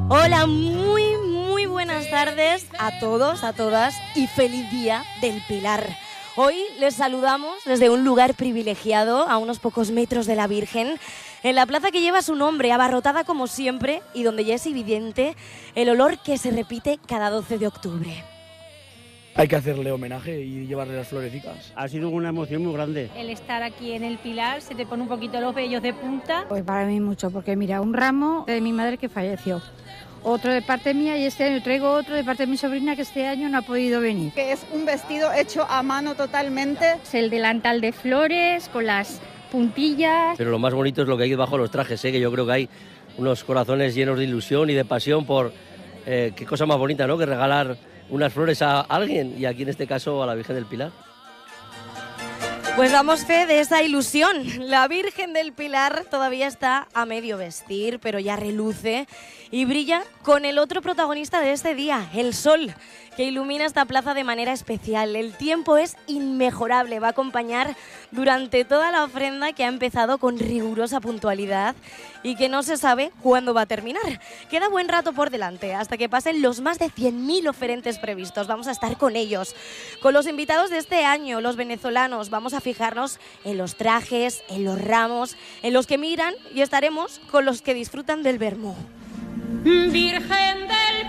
Hola, muy buenas tardes a todos, a todas y feliz día del Pilar. Hoy les saludamos desde un lugar privilegiado a unos pocos metros de la Virgen, en la plaza que lleva su nombre, abarrotada como siempre y donde ya es evidente el olor que se repite cada 12 de octubre. Hay que hacerle homenaje y llevarle las florecicas. Ha sido una emoción muy grande. El estar aquí en el Pilar se te pone un poquito los vellos de punta. Pues para mí mucho, porque mira, un ramo de mi madre que falleció, otro de parte mía y este año traigo otro de parte de mi sobrina que este año no ha podido venir. Que es un vestido hecho a mano totalmente. Es el delantal de flores con las puntillas. Pero lo más bonito es lo que hay debajo de los trajes, que yo creo que hay unos corazones llenos de ilusión y de pasión por qué cosa más bonita, ¿no?, que regalar unas flores a alguien, y aquí en este caso a la Virgen del Pilar. Pues damos fe de esa ilusión. La Virgen del Pilar todavía está a medio vestir, pero ya reluce y brilla con el otro protagonista de este día, el sol, que ilumina esta plaza de manera especial. El tiempo es inmejorable, va a acompañar durante toda la ofrenda, que ha empezado con rigurosa puntualidad y que no se sabe cuándo va a terminar. Queda buen rato por delante, hasta que pasen los más de 100.000 oferentes previstos. Vamos a estar con ellos, con los invitados de este año, los venezolanos. Vamos a fijarnos en los trajes, en los ramos, en los que miran, y estaremos con los que disfrutan del vermú. Virgen del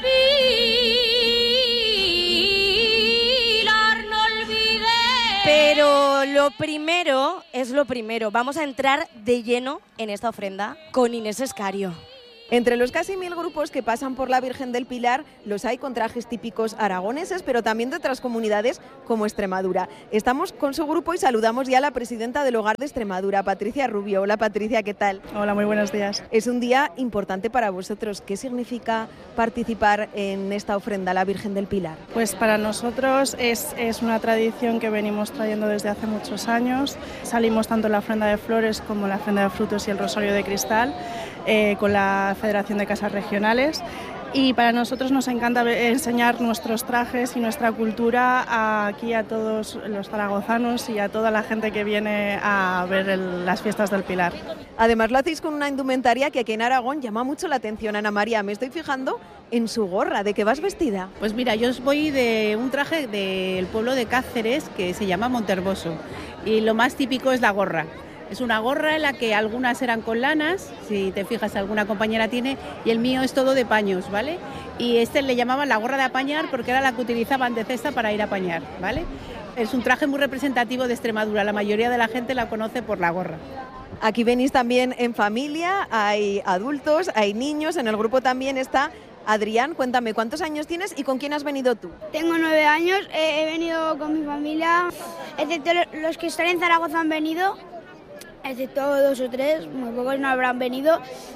Pilar, no olvides. Pero lo primero es lo primero. Vamos a entrar de lleno en esta ofrenda con Inés Escario. Entre los casi 1000 grupos que pasan por la Virgen del Pilar, los hay con trajes típicos aragoneses, pero también de otras comunidades como Extremadura. Estamos con su grupo y saludamos ya a la presidenta del Hogar de Extremadura, Patricia Rubio. Hola Patricia, ¿qué tal? Hola, muy buenos días. Es un día importante para vosotros. ¿Qué significa participar en esta ofrenda a la Virgen del Pilar? Pues para nosotros es una tradición que venimos trayendo desde hace muchos años. Salimos tanto en la ofrenda de flores como en la ofrenda de frutos y el rosario de cristal, con la Federación de Casas Regionales, y para nosotros nos encanta enseñar nuestros trajes y nuestra cultura aquí a todos los zaragozanos y a toda la gente que viene a ver las fiestas del Pilar. Además lo hacéis con una indumentaria que aquí en Aragón llama mucho la atención. Ana María, me estoy fijando en su gorra. ¿De qué vas vestida? Pues mira, yo voy de un traje del pueblo de Cáceres que se llama Monterboso, y lo más típico es la gorra. Es una gorra en la que algunas eran con lanas, si te fijas alguna compañera tiene, y el mío es todo de paños, ¿vale? Y este le llamaban la gorra de apañar porque era la que utilizaban de cesta para ir a apañar, ¿vale? Es un traje muy representativo de Extremadura, la mayoría de la gente la conoce por la gorra. Aquí venís también en familia, hay adultos, hay niños, en el grupo también está Adrián. Cuéntame, ¿cuántos años tienes y con quién has venido tú? Tengo 9 años, he venido con mi familia, excepto los que están en Zaragoza han venido, excepto 2 o 3, muy pocos no habrán venido,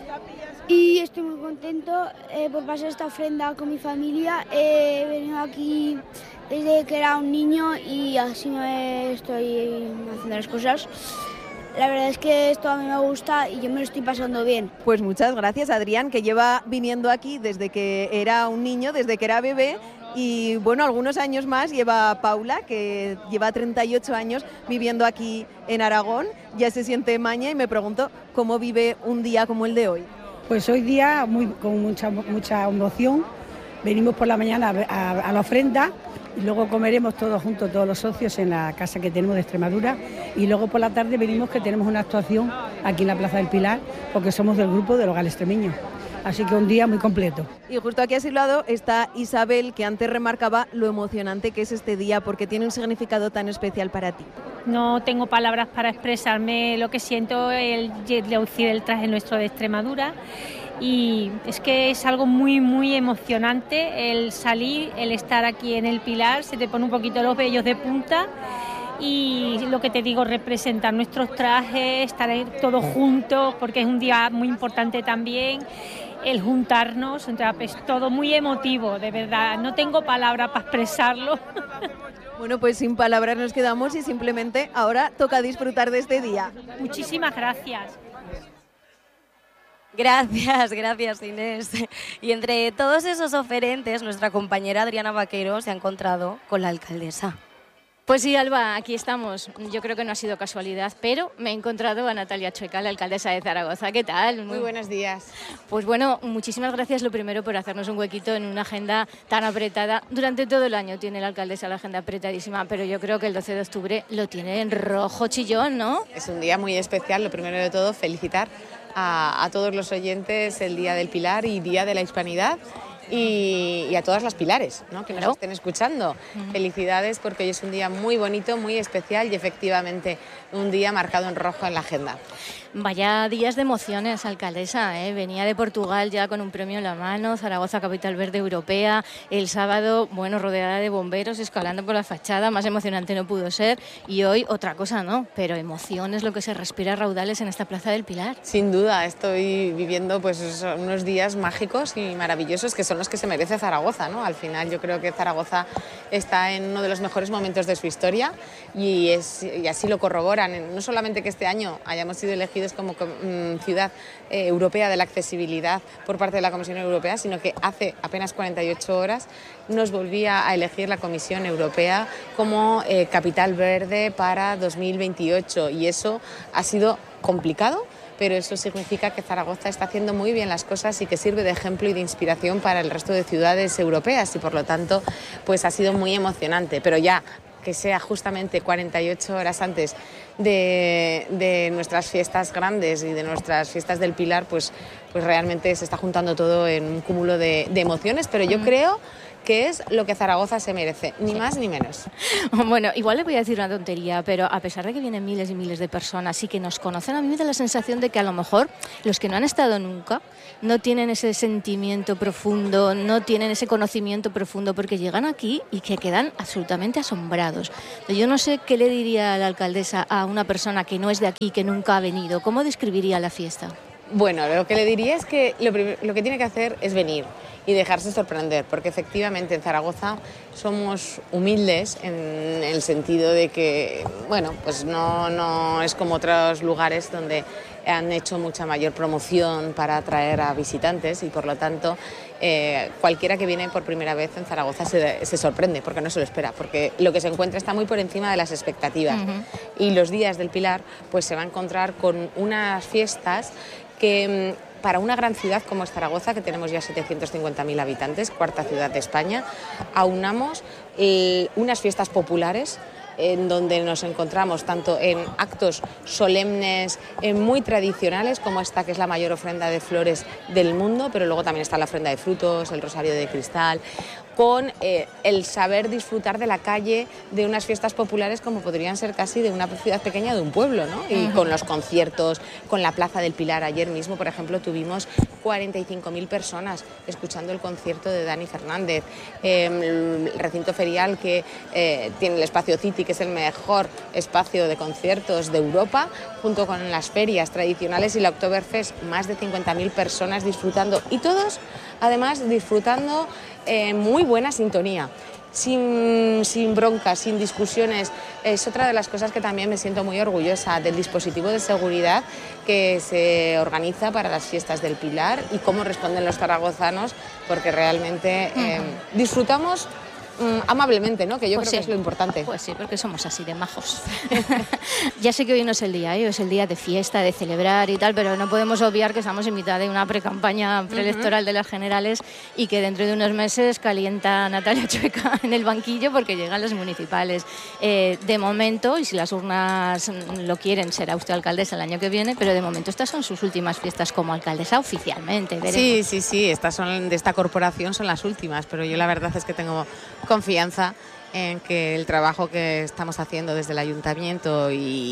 y estoy muy contento por pasar esta ofrenda con mi familia. He venido aquí desde que era un niño y así me estoy haciendo las cosas. La verdad es que esto a mí me gusta y yo me lo estoy pasando bien. Pues muchas gracias, Adrián, que lleva viniendo aquí desde que era un niño, desde que era bebé. Y bueno, algunos años más lleva Paula, que lleva 38 años viviendo aquí en Aragón. Ya se siente maña y me pregunto cómo vive un día como el de hoy. Pues hoy día con mucha emoción. Venimos por la mañana a la ofrenda y luego comeremos todos juntos, todos los socios, en la casa que tenemos de Extremadura, y luego por la tarde venimos, que tenemos una actuación aquí en la Plaza del Pilar, porque somos del grupo del Hogar Extremeño. Así que un día muy completo. Y justo aquí a su lado está Isabel, que antes remarcaba lo emocionante que es este día, porque tiene un significado tan especial para ti. No tengo palabras para expresarme lo que siento el lucir el traje nuestro de Extremadura, y es que es algo muy emocionante el salir, el estar aquí en el Pilar, se te pone un poquito los vellos de punta. Y lo que te digo, representar nuestros trajes, estar todos juntos, porque es un día muy importante también, el juntarnos, es todo muy emotivo, de verdad, no tengo palabras para expresarlo. Bueno, pues sin palabras nos quedamos y simplemente ahora toca disfrutar de este día. Muchísimas gracias. Gracias Inés. Y entre todos esos oferentes, nuestra compañera Adriana Vaquero se ha encontrado con la alcaldesa. Pues sí, Alba, aquí estamos. Yo creo que no ha sido casualidad, pero me he encontrado a Natalia Chueca, la alcaldesa de Zaragoza. ¿Qué tal? Muy buenos días. Pues bueno, muchísimas gracias lo primero por hacernos un huequito en una agenda tan apretada. Durante todo el año tiene la alcaldesa la agenda apretadísima, pero yo creo que el 12 de octubre lo tiene en rojo chillón, ¿no? Es un día muy especial. Lo primero de todo, felicitar a todos los oyentes el Día del Pilar y Día de la Hispanidad. Y a todas las pilares, ¿no?, que nos estén escuchando. Felicidades, porque hoy es un día muy bonito, muy especial y efectivamente un día marcado en rojo en la agenda. Vaya días de emociones, alcaldesa, ¿eh? Venía de Portugal ya con un premio en la mano, Zaragoza Capital Verde Europea, el sábado, bueno, rodeada de bomberos, escalando por la fachada, más emocionante no pudo ser, y hoy otra cosa no, pero emoción es lo que se respira a raudales en esta Plaza del Pilar. Sin duda, estoy viviendo pues unos días mágicos y maravillosos que son los que se merece Zaragoza, ¿no? Al final yo creo que Zaragoza está en uno de los mejores momentos de su historia y así lo corroboran, no solamente que este año hayamos sido elegidos como ciudad europea de la accesibilidad por parte de la Comisión Europea, sino que hace apenas 48 horas nos volvía a elegir la Comisión Europea como capital verde para 2028 y eso ha sido complicado, pero eso significa que Zaragoza está haciendo muy bien las cosas y que sirve de ejemplo y de inspiración para el resto de ciudades europeas y por lo tanto pues ha sido muy emocionante, pero ya que sea justamente 48 horas antes de nuestras fiestas grandes y de nuestras fiestas del Pilar, pues realmente se está juntando todo en un cúmulo de emociones, pero yo creo que es lo que Zaragoza se merece, ni más ni menos. Bueno, igual le voy a decir una tontería, pero a pesar de que vienen miles y miles de personas y que nos conocen, a mí me da la sensación de que a lo mejor los que no han estado nunca no tienen ese sentimiento profundo, no tienen ese conocimiento profundo, porque llegan aquí y que quedan absolutamente asombrados. Yo no sé qué le diría la alcaldesa a una persona que no es de aquí, que nunca ha venido. ¿Cómo describiría la fiesta? Bueno, lo que le diría es que lo que tiene que hacer es venir y dejarse sorprender, porque efectivamente en Zaragoza somos humildes en el sentido de que, bueno, pues no es como otros lugares donde han hecho mucha mayor promoción para atraer a visitantes y por lo tanto cualquiera que viene por primera vez en Zaragoza se sorprende porque no se lo espera, porque lo que se encuentra está muy por encima de las expectativas. Y los días del Pilar pues se va a encontrar con unas fiestas que para una gran ciudad como es Zaragoza, que tenemos ya 750.000 habitantes, cuarta ciudad de España, aunamos unas fiestas populares en donde nos encontramos tanto en actos solemnes muy tradicionales como esta que es la mayor ofrenda de flores del mundo, pero luego también está la ofrenda de frutos, el rosario de cristal, con el saber disfrutar de la calle, de unas fiestas populares como podrían ser casi de una ciudad pequeña, de un pueblo, ¿no? Y con los conciertos, con la Plaza del Pilar. Ayer mismo, por ejemplo, tuvimos 45.000 personas escuchando el concierto de Dani Fernández. El recinto ferial que tiene el espacio City, que es el mejor espacio de conciertos de Europa, junto con las ferias tradicionales y la Oktoberfest, más de 50.000 personas disfrutando y todos además disfrutando muy buena sintonía, sin broncas, sin discusiones. Es otra de las cosas que también me siento muy orgullosa del dispositivo de seguridad que se organiza para las fiestas del Pilar y cómo responden los zaragozanos, porque realmente disfrutamos amablemente, ¿no? Que yo creo que es lo importante. Pues sí, porque somos así de majos. Ya sé que hoy no es el día, hoy es el día de fiesta, de celebrar y tal, pero no podemos obviar que estamos en mitad de una precampaña preelectoral de las generales y que dentro de unos meses calienta Natalia Chueca en el banquillo porque llegan las municipales. De momento, y si las urnas lo quieren, será usted alcaldesa el año que viene, pero de momento estas son sus últimas fiestas como alcaldesa oficialmente. Veremos. Sí, estas son de esta corporación, son las últimas, pero yo la verdad es que tengo confianza en que el trabajo que estamos haciendo desde el ayuntamiento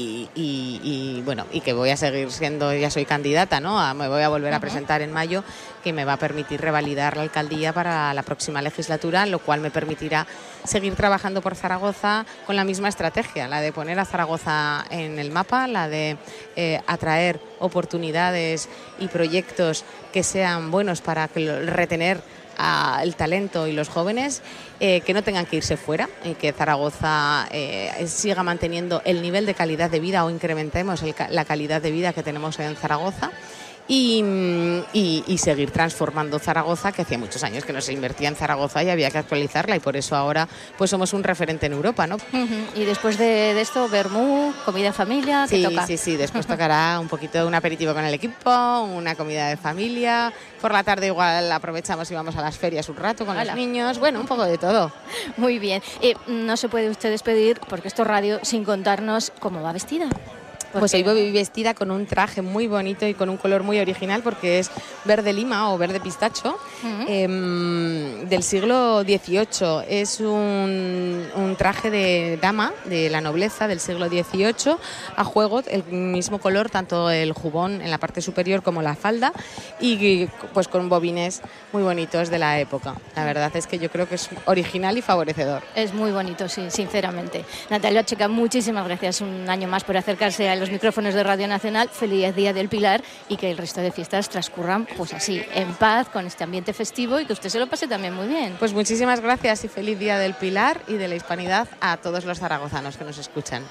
y bueno, y que voy a seguir siendo, ya soy candidata, ¿no? Me voy a volver a presentar en mayo, que me va a permitir revalidar la alcaldía para la próxima legislatura, lo cual me permitirá seguir trabajando por Zaragoza con la misma estrategia, la de poner a Zaragoza en el mapa, la de atraer oportunidades y proyectos que sean buenos para retener el talento y los jóvenes, que no tengan que irse fuera y que Zaragoza siga manteniendo el nivel de calidad de vida o incrementemos la calidad de vida que tenemos en Zaragoza y seguir transformando Zaragoza, que hacía muchos años que no se invertía en Zaragoza y había que actualizarla, y por eso ahora pues somos un referente en Europa, ¿no? Y después de esto, vermú, comida en familia, ¿qué toca? Sí, después tocará un poquito de un aperitivo con el equipo, una comida de familia, por la tarde igual aprovechamos y vamos a las ferias un rato con los niños, bueno, un poco de todo. Muy bien, no se puede usted despedir, porque esto es radio, sin contarnos cómo va vestida. Pues hoy voy vestida con un traje muy bonito y con un color muy original, porque es verde lima o verde pistacho, del siglo XVIII. Es un traje de dama de la nobleza del siglo XVIII, a juego, el mismo color, tanto el jubón en la parte superior como la falda, y pues con bobines muy bonitos de la época. La verdad es que yo creo que es original y favorecedor. Es muy bonito, sí, sinceramente. Natalia Checa, muchísimas gracias un año más por acercarse a los micrófonos de Radio Nacional. Feliz Día del Pilar, y que el resto de fiestas transcurran pues así, en paz, con este ambiente festivo, y que usted se lo pase también muy bien. Pues muchísimas gracias y feliz Día del Pilar y de la Hispanidad a todos los zaragozanos que nos escuchan.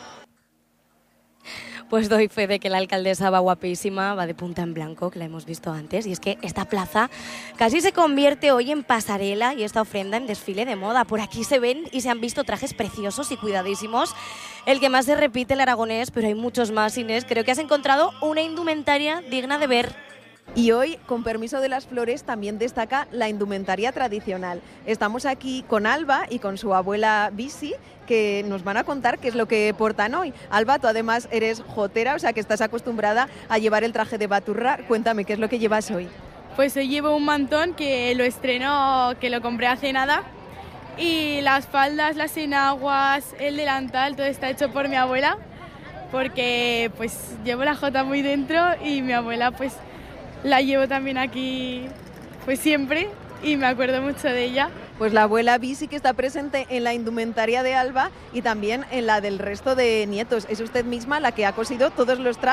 Pues doy fe de que la alcaldesa va guapísima, va de punta en blanco, que la hemos visto antes, y es que esta plaza casi se convierte hoy en pasarela y esta ofrenda en desfile de moda. Por aquí se ven y se han visto trajes preciosos y cuidadísimos. El que más se repite, el aragonés, pero hay muchos más, Inés. Creo que has encontrado una indumentaria digna de ver. Y hoy, con permiso de las flores, también destaca la indumentaria tradicional. Estamos aquí con Alba y con su abuela Bisi, que nos van a contar qué es lo que portan hoy. Alba, tú además eres jotera, o sea que estás acostumbrada a llevar el traje de baturra. Cuéntame, ¿qué es lo que llevas hoy? Pues hoy llevo un mantón que lo estreno, que lo compré hace nada. Y las faldas, las enaguas, el delantal, todo está hecho por mi abuela, porque pues llevo la jota muy dentro y mi abuela pues la llevo también aquí pues siempre y me acuerdo mucho de ella. Pues la abuela Bisi, que está presente en la indumentaria de Alba y también en la del resto de nietos. Es usted misma la que ha cosido todos los trajes